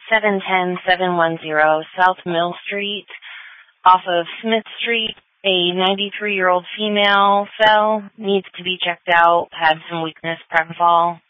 710-710 South Mill Street off of Smith Street. A 93-year-old female fell, needs to be checked out, had some weakness, prep fall.